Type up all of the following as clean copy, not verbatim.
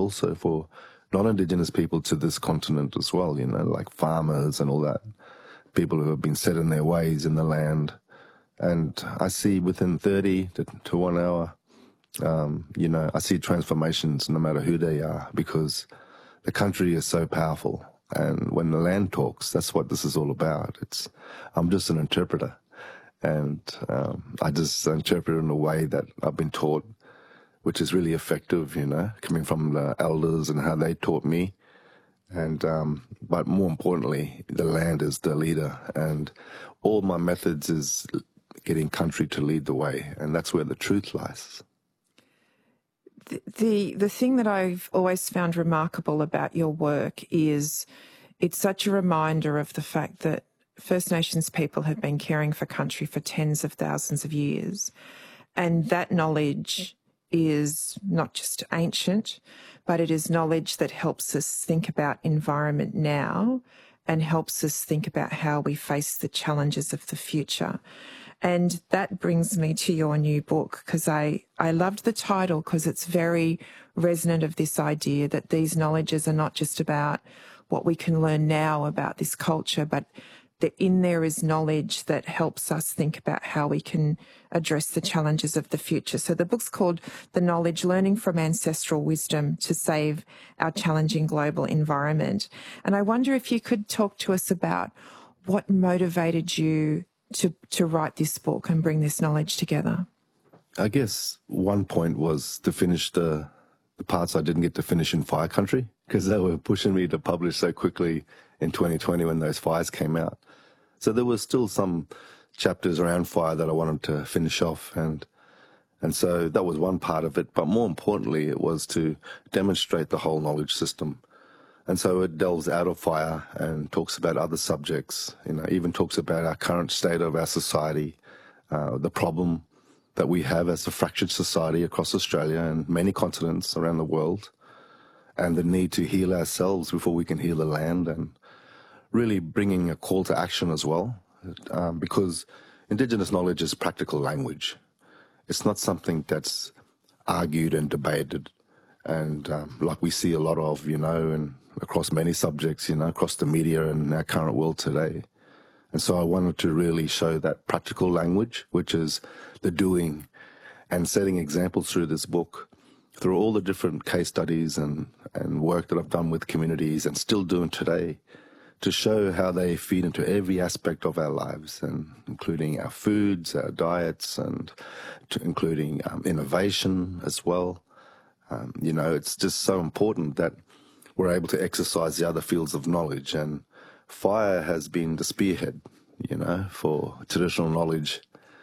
also for non-Indigenous people to this continent as well, you know, like farmers and all that, people who have been set in their ways in the land. And I see within 30 to 1 hour, you know, I see transformations no matter who they are, because the country is so powerful. And when the land talks, that's what this is all about. I'm just an interpreter. And I just interpret in a way that I've been taught, which is really effective, you know, coming from the elders and how they taught me. And but more importantly, the land is the leader. And all my methods is getting country to lead the way. And that's where the truth lies. The thing that I've always found remarkable about your work is it's such a reminder of the fact that First Nations people have been caring for country for tens of thousands of years. And that knowledge is not just ancient, but it is knowledge that helps us think about environment now and helps us think about how we face the challenges of the future. And that brings me to your new book, because I loved the title because it's very resonant of this idea that these knowledges are not just about what we can learn now about this culture, but that in there is knowledge that helps us think about how we can address the challenges of the future. So the book's called The Knowledge, Learning from Ancestral Wisdom to Save Our Challenging Global Environment. And I wonder if you could talk to us about what motivated you to write this book and bring this knowledge together. I guess one point was to finish the parts I didn't get to finish in Fire Country, because they were pushing me to publish so quickly in 2020 when those fires came out. So there was still some chapters around fire that I wanted to finish off, and so that was one part of it. But more importantly, it was to demonstrate the whole knowledge system. And so it delves out of fire and talks about other subjects, you know, even talks about our current state of our society, the problem that we have as a fractured society across Australia and many continents around the world, and the need to heal ourselves before we can heal the land, and really bringing a call to action as well, because Indigenous knowledge is practical language. It's not something that's argued and debated, and like we see a lot of, you know, and across many subjects, you know, across the media and our current world today. And so I wanted to really show that practical language, which is the doing, and setting examples through this book, through all the different case studies and work that I've done with communities and still doing today, to show how they feed into every aspect of our lives, and including our foods, our diets, and including innovation as well. You know, it's just so important that we're able to exercise the other fields of knowledge, and fire has been the spearhead, you know, for traditional knowledge.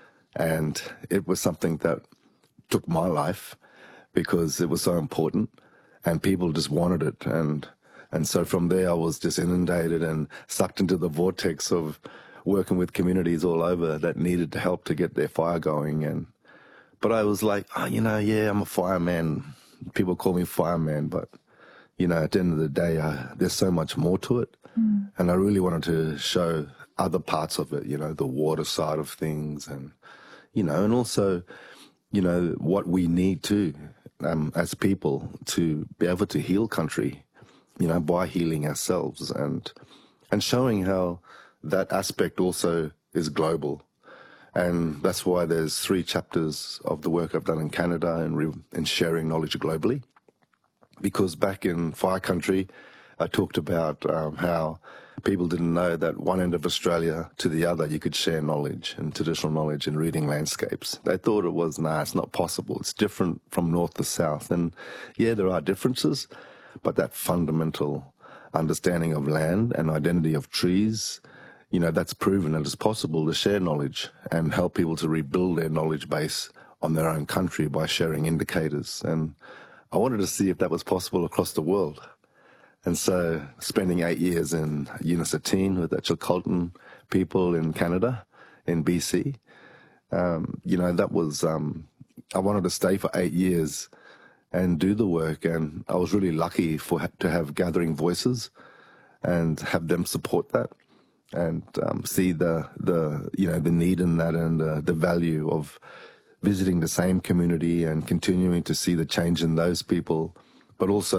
And it was something that took my life because it was so important and people just wanted it. And so from there, I was just inundated and sucked into the vortex of working with communities all over that needed help to get their fire going. But I was like, oh, you know, yeah, I'm a fireman. People call me fireman, but, you know, at the end of the day, there's so much more to it. And I really wanted to show other parts of it, you know, the water side of things, and, you know, and also, you know, what we need to, as people, to be able to heal country, you know, by healing ourselves, and showing how that aspect also is global. And that's why there's 3 chapters of the work I've done in Canada and sharing knowledge globally. Because back in Fire Country, I talked about how people didn't know that one end of Australia to the other, you could share knowledge and traditional knowledge and reading landscapes. They thought it was, nah, it's not possible. It's different from north to south. And yeah, there are differences, but that fundamental understanding of land and identity of trees, you know, that's proven that it's possible to share knowledge and help people to rebuild their knowledge base on their own country by sharing indicators. And I wanted to see if that was possible across the world. And so spending 8 years in Unisatine with the Chilcotin people in Canada, in BC, you know, that was, I wanted to stay for 8 years and do the work. And I was really lucky to have Gathering Voices and have them support that, and see the you know, the need in that, and the value of visiting the same community and continuing to see the change in those people, but also